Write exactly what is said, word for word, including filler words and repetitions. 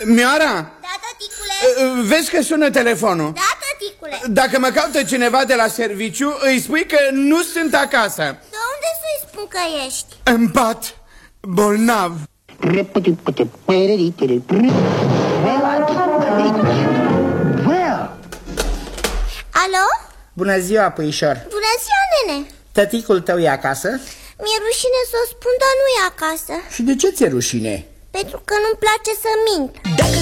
Mioara? Da, tăticule. Vezi că sună telefonul? Da, tăticule. Dacă mă caută cineva de la serviciu, îi spui că nu sunt acasă. De unde să-i spun că ești? În pat, bolnav. Alo? Bună ziua, puișor. Bună ziua, nene. Tăticul tău e acasă? Mi-e rușine să o spun, dar nu e acasă. Și de ce ți-e rușine? Pentru că nu-mi place să mint. Dacă